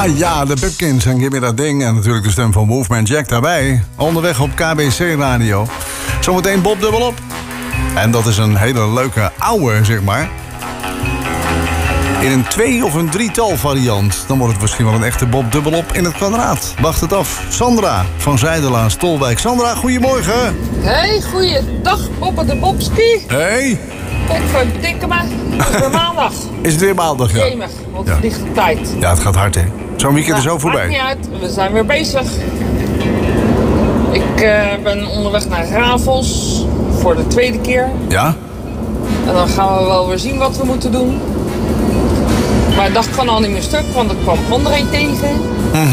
Ah ja, de Pipkins en Give Me That Ding. En natuurlijk de stem van Wolfman Jack daarbij. Onderweg op KBC Radio. Zometeen Bob dubbelop. En dat is een hele leuke ouwe, zeg maar. In een 2 of een 3-tal variant. Dan wordt het misschien wel een echte Bob dubbelop in het kwadraat. Wacht het af. Sandra van Zijdela, Stolwijk. Sandra, goedemorgen. Hey, goeiedag, Bob de Bobski. Hey. Potverdikke me. Het is weer maandag. Is het weer maandag, ja? Jemig, wat vliegt de tijd. Ja, het gaat hard, hè? Zo'n weekend is zo voorbij. Maakt niet uit, we zijn weer bezig. Ik ben onderweg naar Ravels voor de 2e keer. Ja? En dan gaan we wel weer zien wat we moeten doen. Mijn dag kan al niet meer stuk, want ik kwam André tegen.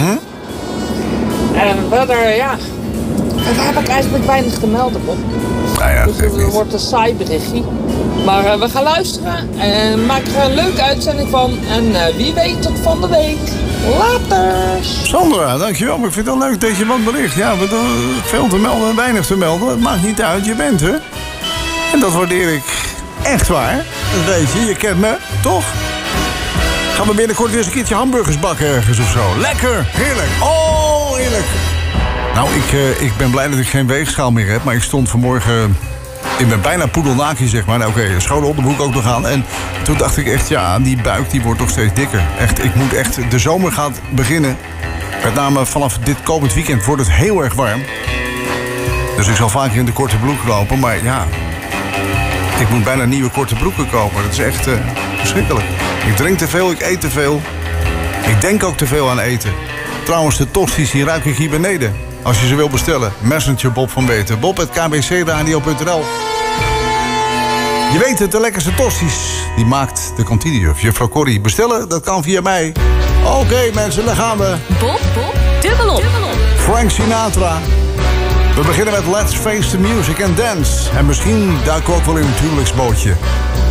En verder, ja... Daar heb ik eigenlijk weinig te melden, Bob. Nou ja, Dus het wordt een saai berichtje. Maar we gaan luisteren en maken er een leuke uitzending van. En wie weet tot van de week. Laters! Sandra, dankjewel. Maar ik vind het wel leuk dat je wat bericht. Ja, veel te melden, weinig te melden. Het maakt niet uit, je bent er. En dat waardeer ik echt waar. Dat weet je, je kent me, toch? Gaan we binnenkort weer eens een keertje hamburgers bakken ergens of zo. Lekker, heerlijk. Oh, heerlijk. Nou, ik ben blij dat ik geen weegschaal meer heb. Maar ik stond vanmorgen... Ik ben bijna poedelnaakje, zeg maar. Nou, oké, schone onderbroek ook nog aan. En toen dacht ik echt, ja, die buik die wordt nog steeds dikker. Echt, ik moet echt... De zomer gaat beginnen. Met name vanaf dit komend weekend wordt het heel erg warm. Dus ik zal vaker in de korte broek lopen. Maar ja, ik moet bijna nieuwe korte broeken kopen. Dat is echt verschrikkelijk. Ik drink te veel, ik eet te veel. Ik denk ook te veel aan eten. Trouwens, de tosties, die ruik ik hier beneden. Als je ze wil bestellen, Messenger Bob van Beter. Bob@kbcradio.nl. Je weet het, de lekkerste tosties. Die maakt de kantinejuf, juffrouw Corrie. Bestellen, dat kan via mij. Oké, mensen, daar gaan we. Bob, dubbelop. Frank Sinatra. We beginnen met Let's Face the Music and Dance. En misschien duiken we ook wel in een huwelijksbootje.